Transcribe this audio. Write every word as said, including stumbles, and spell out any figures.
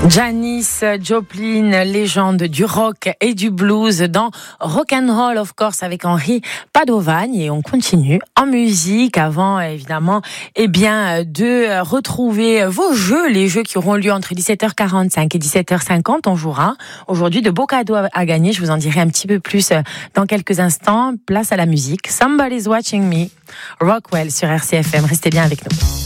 Janis Joplin, légende du rock et du blues dans Rock'n'Roll of course avec Henri Padovan, et on continue en musique avant évidemment eh bien de retrouver vos jeux, les jeux qui auront lieu entre dix-sept heures quarante-cinq et dix-sept heures cinquante. On jouera aujourd'hui de beaux cadeaux à gagner, je vous en dirai un petit peu plus dans quelques instants. Place à la musique. Somebody's Watching Me, Rockwell sur R C F M, restez bien avec nous.